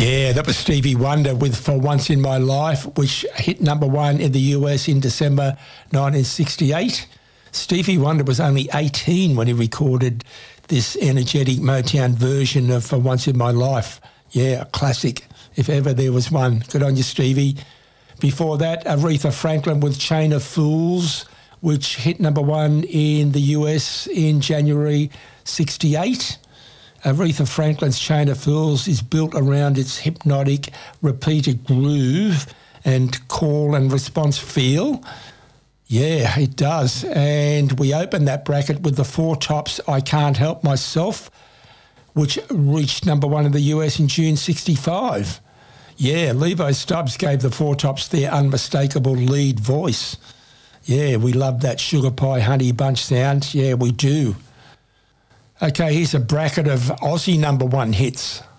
Yeah, that was Stevie Wonder with For Once in My Life, which hit number one in the US in December 1968. Stevie Wonder was only 18 when he recorded this energetic Motown version of For Once in My Life. Yeah, a classic, if ever there was one. Good on you, Stevie. Before that, Aretha Franklin with Chain of Fools, which hit number one in the US in January 68. Aretha Franklin's Chain of Fools is built around its hypnotic, repeated groove and call and response feel. Yeah, it does. And we opened that bracket with the Four Tops' I Can't Help Myself, which reached number one in the US in June 65. Yeah, Levo Stubbs gave the Four Tops their unmistakable lead voice. Yeah, we love that Sugar Pie Honey Bunch sound. Yeah, we do. Okay, here's a bracket of Aussie number one hits.